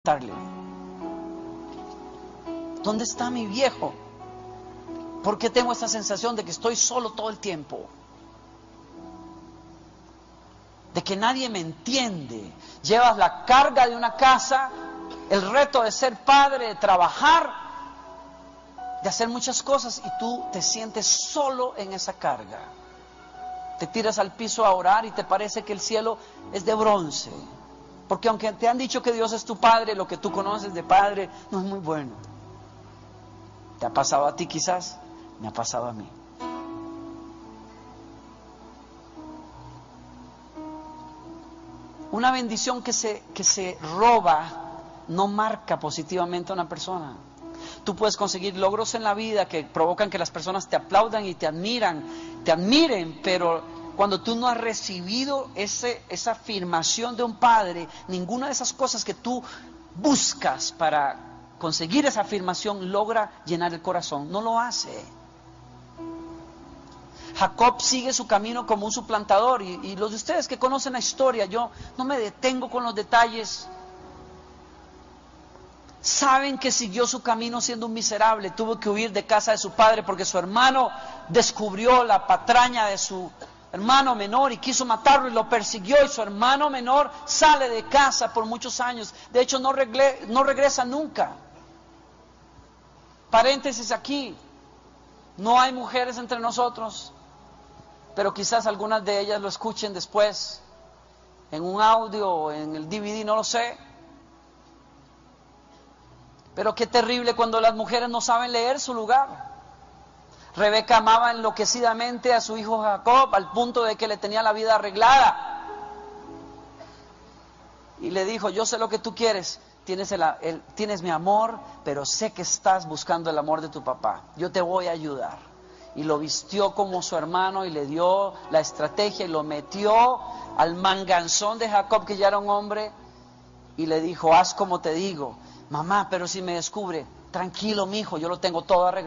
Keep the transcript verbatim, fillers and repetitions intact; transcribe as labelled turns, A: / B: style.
A: preguntarle, ¿dónde está mi viejo? ¿Por qué tengo esta sensación de que estoy solo todo el tiempo? De que nadie me entiende. Llevas la carga de una casa, el reto de ser padre, de trabajar, de hacer muchas cosas, y tú te sientes solo en esa carga. Te tiras al piso a orar y te parece que el cielo es de bronce. Porque aunque te han dicho que Dios es tu Padre, lo que tú conoces de Padre no es muy bueno. ¿Te ha pasado a ti quizás? Me ha pasado a mí. Una bendición que se, que se roba no marca positivamente a una persona. Tú puedes conseguir logros en la vida que provocan que las personas te aplaudan y te admiran, te admiren, pero cuando tú no has recibido ese, esa afirmación de un padre, ninguna de esas cosas que tú buscas para conseguir esa afirmación logra llenar el corazón. No lo hace. Jacob sigue su camino como un suplantador, y, y los de ustedes que conocen la historia, yo no me detengo con los detalles. Saben que siguió su camino siendo un miserable, tuvo que huir de casa de su padre porque su hermano descubrió la patraña de su hermano menor y quiso matarlo y lo persiguió, y su hermano menor sale de casa por muchos años. De hecho no, regle, no regresa nunca. Paréntesis aquí, no hay mujeres entre nosotros, pero quizás algunas de ellas lo escuchen después en un audio o en el D V D, no lo sé. Pero qué terrible cuando las mujeres no saben leer su lugar. Rebeca amaba enloquecidamente a su hijo Jacob al punto de que le tenía la vida arreglada. Y le dijo, yo sé lo que tú quieres, tienes, el, el, tienes mi amor, pero sé que estás buscando el amor de tu papá. Yo te voy a ayudar. Y lo vistió como su hermano y le dio la estrategia y lo metió al manganzón de Jacob, que ya era un hombre, y le dijo, haz como te digo. Mamá, pero si me descubre, tranquilo mijo, yo lo tengo todo arreglado.